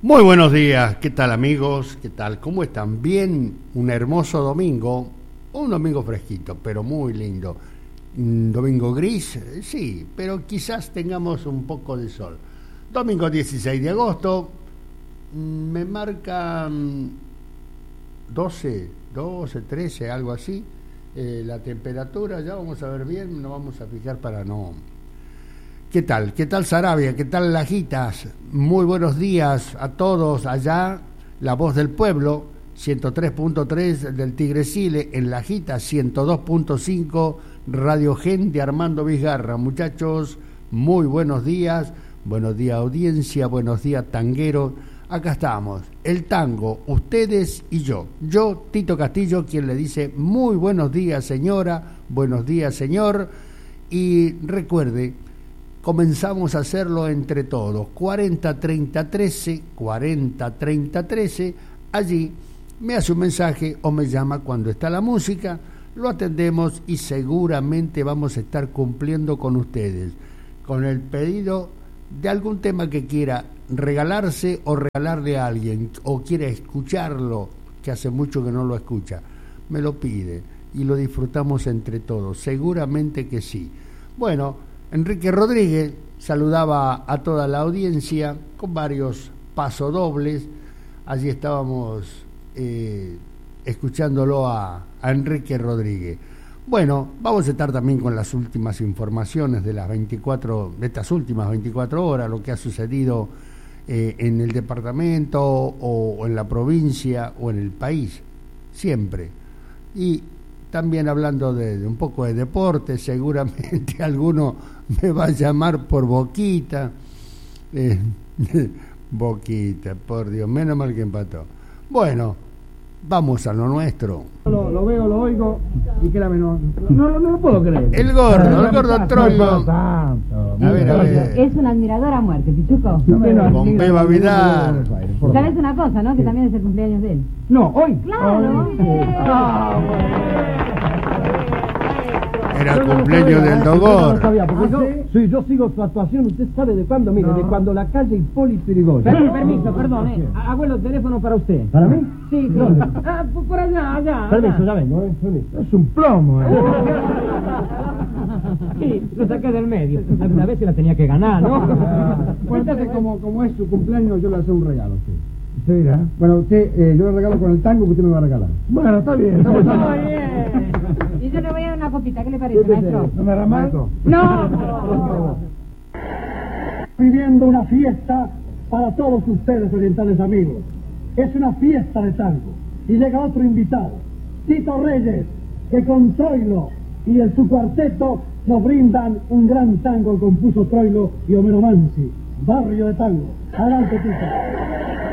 Muy buenos días, ¿qué tal amigos? ¿Qué tal? ¿Cómo están? Bien, un hermoso domingo, un domingo fresquito, pero muy lindo. Un domingo gris, sí, pero quizás tengamos un poco de sol. Domingo 16 de agosto, me marcan 12, 13, algo así. La temperatura, ya vamos a ver bien, nos vamos a fijar para no... ¿Qué tal? ¿Qué tal Saravia? ¿Qué tal Lajitas? Muy buenos días a todos allá. La Voz del Pueblo, 103.3 del Tigre Sile, en Lajitas, 102.5 Radio Gen de Armando Vizgarra. Muchachos, muy buenos días audiencia, buenos días tanguero. Acá estamos, el tango, ustedes y yo. Yo, Tito Castillo, quien le dice muy buenos días señora, buenos días señor. Y recuerde, comenzamos a hacerlo entre todos, 40-30-13, 40-30-13, allí me hace un mensaje o me llama cuando está la música, lo atendemos y seguramente vamos a estar cumpliendo con ustedes, con el pedido de algún tema que quiera regalarse o regalarle a alguien, o quiera escucharlo, que hace mucho que no lo escucha, me lo pide y lo disfrutamos entre todos, seguramente que sí. Bueno, Enrique Rodríguez saludaba a toda la audiencia con varios pasodobles. Allí estábamos escuchándolo a Enrique Rodríguez. Bueno, vamos a estar también con las últimas informaciones de estas últimas 24 horas, lo que ha sucedido en el departamento o en la provincia o en el país, siempre. Y también hablando de un poco de deporte, seguramente alguno me va a llamar por Boquita. Boquita, por Dios, menos mal que empató. Bueno, vamos a lo nuestro. Lo veo, lo oigo y que no lo puedo creer. El gordo Trollo. A ver. Es un admirador a muerte, Pichuco. Con Beba Vidal. ¿Sabes una cosa, no? Que también es el cumpleaños de él. No, hoy. Claro. Era el cumpleaños del Dogor. No sabía, porque yo sigo su actuación, usted sabe de cuándo, mire, de cuando la calle Hipólito Yrigoyen. Permiso, perdón, abuelo, teléfono para usted. ¿Para mí? Sí, ¿Dónde? Por allá. Permiso, ya vengo, permiso. Es un plomo, Sí, lo saqué del medio. Alguna vez se la tenía que ganar, ¿no? Bueno, entonces, como es su cumpleaños, yo le hago un regalo, sí. ¿Usted dirá? Bueno, yo le regalo con el tango que usted me va a regalar. Bueno, está bien. Muy bien. Y yo le voy a dar una copita, ¿qué le parece, maestro? ¿No me hará mal? No. Viviendo una fiesta para todos ustedes, orientales amigos. Es una fiesta de tango. Y llega otro invitado, Tito Reyes, que con Troilo y su cuarteto nos brindan un gran tango que compuso Troilo y Homero Mansi. Barrio de tango. Adelante, Tito.